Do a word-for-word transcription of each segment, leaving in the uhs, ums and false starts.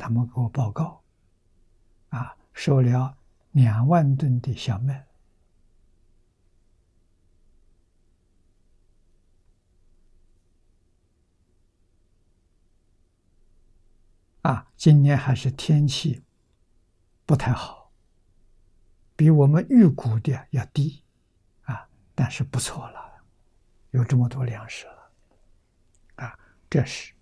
他们给我报告，啊，收了两万吨的小麦。啊，今年还是天气不太好，比我们预估的要低，啊，但是不错了，有这么多粮食了，啊，这是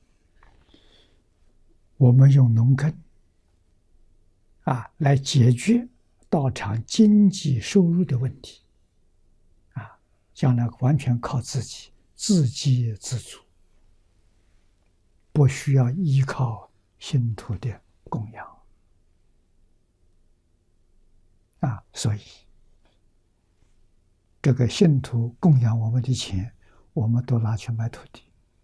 我们用农耕，啊，来解决道场经济收入的问题，啊，将来完全靠自己，自给自足，不需要依靠信徒的供养，啊，所以这个信徒供养我们的钱，我们都拿去买土地，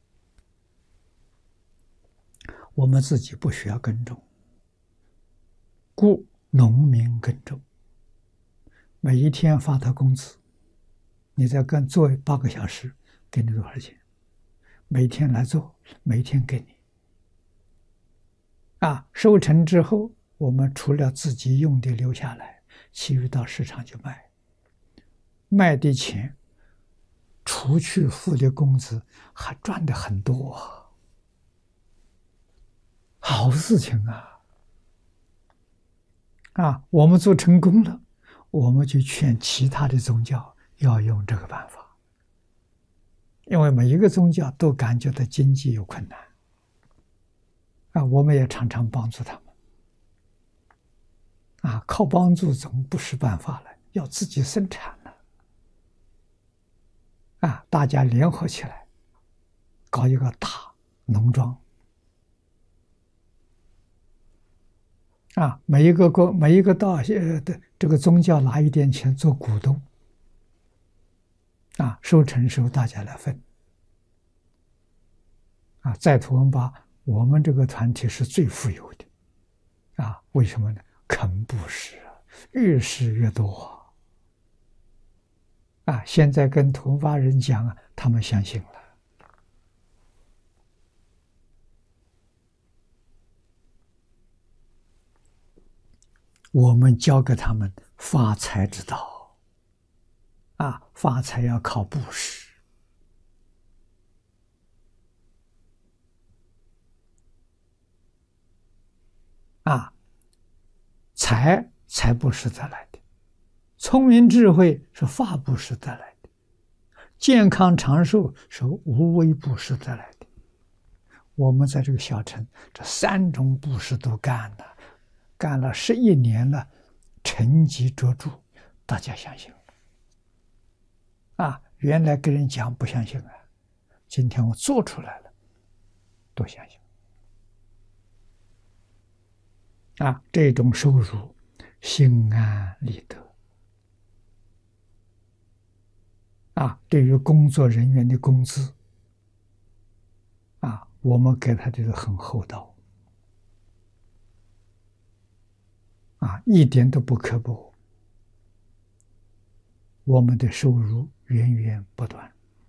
我们自己不需要耕种，故农民耕种，每一天发他工资，你再跟做八个小时，给你多少钱？每天来做，每天给你。啊，收成之后，我们除了自己用的留下来，其余到市场去卖，卖的钱除去付的工资，还赚的很多，好事情啊！啊，我们做成功了，我们就劝其他的宗教要用这个办法，因为每一个宗教都感觉到经济有困难，啊，我们也常常帮助他们。啊，靠帮助总不是办法了，要自己生产了。啊，大家联合起来，搞一个大农庄。啊，每一个国每一个道呃的这个宗教拿一点钱做股东。啊，收成时候大家来分。啊，在图文巴，我们这个团体是最富有的。啊，为什么呢？肯布施，越施越多。啊，现在跟图文巴人讲啊，他们相信了。我们教给他们发财之道。啊，发财要靠布施。啊，财财布施得来的，聪明智慧是法布施得来的，健康长寿是无为布施得来的。我们在这个小城，这三种布施都干了，干了十一年了，成绩卓著，大家相信了。啊，原来跟人讲不相信啊，今天我做出来了，都相信。啊，这种收入心安理得。啊，对于工作人员的工资，啊，我们给他的很厚道，啊，一点都不刻薄，我们的收入源源不断。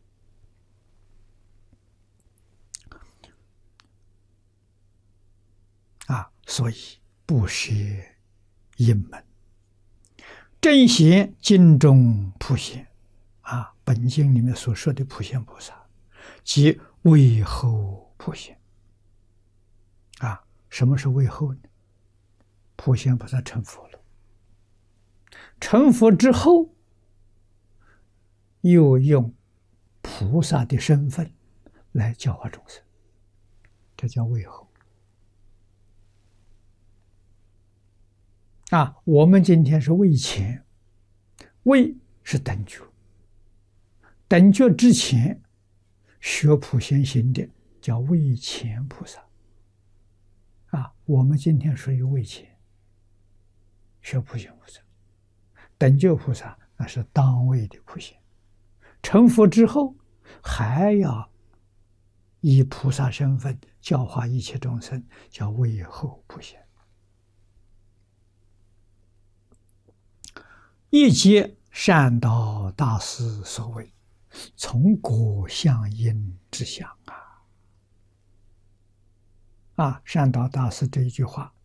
啊，所以不学阴门，正显经中普贤。啊，本经里面所说的普贤菩萨，即位后普贤。啊，什么是位后呢？普贤菩萨成佛了，成佛之后，又用菩萨的身份来教化众生，这叫位后。啊，我们今天是位前，位是等觉，等觉之前学普贤行的叫位前菩萨。啊，我们今天属于位前，学普贤菩萨，等觉菩萨那是当位的普贤，成佛之后还要以菩萨身份教化一切众生，叫位后普贤。一节善导大师所谓从果向因之想啊。 啊，善导大师这一句话